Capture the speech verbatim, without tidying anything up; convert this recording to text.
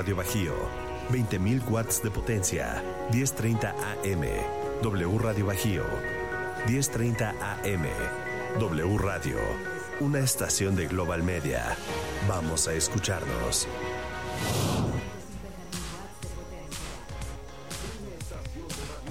Radio Bajío, veinte mil watts de potencia, diez treinta A M. W Radio Bajío, diez treinta A M. W Radio, una estación de Global Media. Vamos a escucharnos.